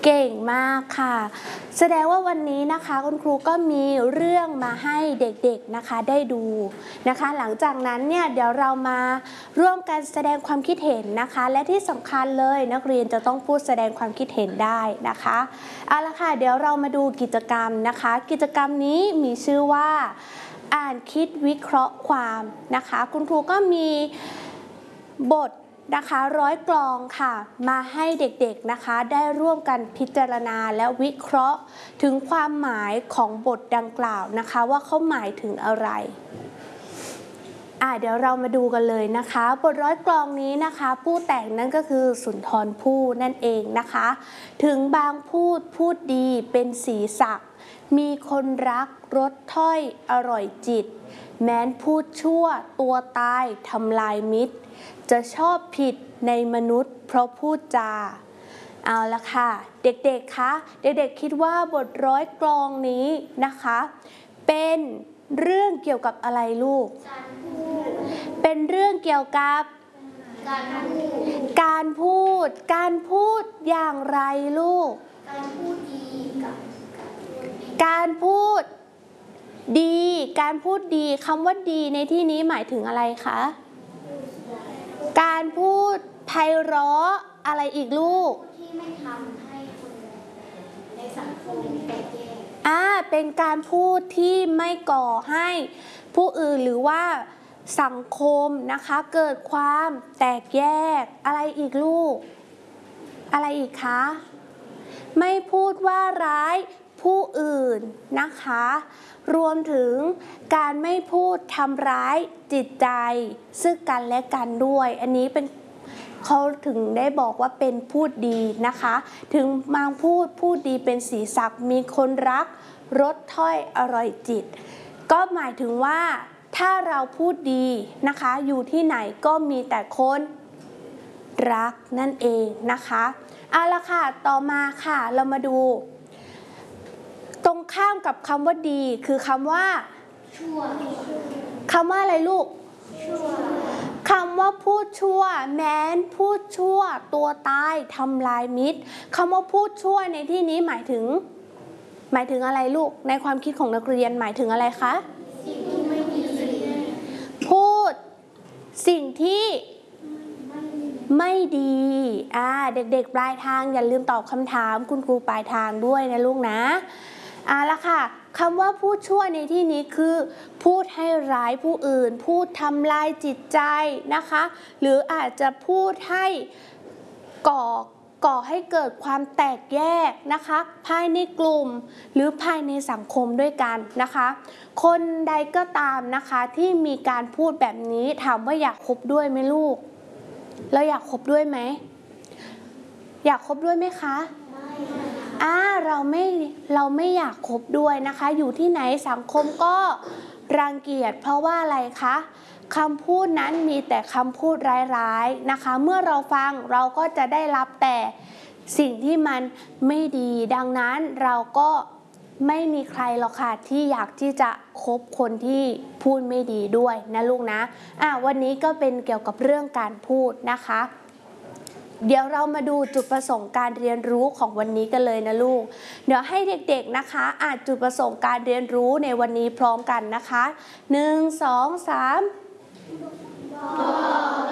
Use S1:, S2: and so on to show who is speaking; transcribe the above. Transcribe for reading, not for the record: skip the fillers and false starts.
S1: เก่งมากค่ะแสดงว่าวันนี้นะคะคุณครูก็มีเรื่องมาให้เด็กๆนะคะได้ดูนะคะหลังจากนั้นเนี่ยเดี๋ยวเรามาร่วมกันแสดงความคิดเห็นนะคะและที่สำคัญเลยนักเรียนจะต้องพูดแสดงความคิดเห็นได้นะคะเอาละค่ะเดี๋ยวเรามาดูกิจกรรมนะคะกิจกรรมนี้มีชื่อว่าอ่านคิดวิเคราะห์ความนะคะคุณครูก็มีบทนะคะ100 กลองค่ะมาให้เด็กๆนะคะได้ร่วมกันพิจารณาและวิเคราะห์ถึงความหมายของบทดังกล่าวนะคะว่าเขาหมายถึงอะไรเดี๋ยวเรามาดูกันเลยนะคะบท100 กลองนี้นะคะผู้แต่งนั่นก็คือสุนทรภู่นั่นเองนะคะถึงบางพูดดีเป็นสีสักมีคนรักรสถ้อยอร่อยจิตแม้นพูดชั่วตัวตายทำลายมิตรจะชอบผิดในมนุษย์เพราะพูดจาเอาละค่ะเด็กๆคะเด็กๆคิดว่าบท100 กลองนี้นะคะเป็นเรื่องเกี่ยวกับอะไรลูกเป็นเรื่องเกี่ยวกับการพูดอย่างไรลูกการพูดดีคำว่าดีในที่นี้หมายถึงอะไรคะการพูดไพเราะอะไรอีกลูกที่ไม่ทำให้คนในสังคมแตกแยกเป็นการพูดที่ไม่ก่อให้ผู้อื่นหรือว่าสังคมนะคะเกิดความแตกแยกอะไรอีกลูกอะไรอีกคะไม่พูดว่าร้ายผู้อื่นนะคะรวมถึงการไม่พูดทำร้ายจิตใจซึ่งกันและกันด้วยอันนี้เป็นเขาถึงได้บอกว่าเป็นพูดดีนะคะถึงบางพูดดีเป็นสีสักมีคนรักรสถ้อยอร่อยจิตก็หมายถึงว่าถ้าเราพูดดีนะคะอยู่ที่ไหนก็มีแต่คนรักนั่นเองนะคะเอาละค่ะต่อมาค่ะเรามาดูตรงข้ามกับคำว่าดีคือคำว่าชั่วคำว่าอะไรลูกคำว่าพูดชั่วแม้นพูดชั่วตัวตายทำลายมิตรคำว่าพูดชั่วในที่นี้หมายถึงอะไรลูกในความคิดของนักเรียนหมายถึงอะไรคะสิ่งที่ไม่ดีพูดสิ่งที่ไม่ดีเด็กๆปลายทางอย่าลืมตอบคำถามคุณครูปลายทางด้วยนะลูกนะละค่ะคำว่าพูดชั่วในที่นี้คือพูดให้ร้ายผู้อื่นพูดทำลายจิตใจนะคะหรืออาจจะพูดให้ก่อให้เกิดความแตกแยกนะคะภายในกลุ่มหรือภายในสังคมด้วยกันนะคะคนใดก็ตามนะคะที่มีการพูดแบบนี้ถามว่าอยากคบด้วยไหมลูกเราอยากคบด้วยไหมอยากคบด้วยไหมคะเราไม่อยากคบด้วยนะคะอยู่ที่ไหนสังคมก็รังเกียจเพราะว่าอะไรคะคำพูดนั้นมีแต่คำพูดร้ายๆนะคะเมื่อเราฟังเราก็จะได้รับแต่สิ่งที่มันไม่ดีดังนั้นเราก็ไม่มีใครหรอกค่ะที่อยากที่จะคบคนที่พูดไม่ดีด้วยนะลูกนะวันนี้ก็เป็นเกี่ยวกับเรื่องการพูดนะคะเดี๋ยวเรามาดูจุดประสงค์การเรียนรู้ของวันนี้กันเลยนะลูกเดี๋ยวให้เด็กๆนะคะอ่านจุดประสงค์การเรียนรู้ในวันนี้พร้อมกันนะคะ1 2 3บอก